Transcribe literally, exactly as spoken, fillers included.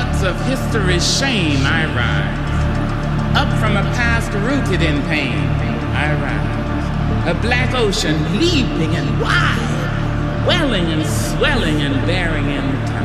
floods of history's shame I rise. Up from a past rooted in pain I rise. A black ocean leaping and wide, welling and swelling and bearing in time.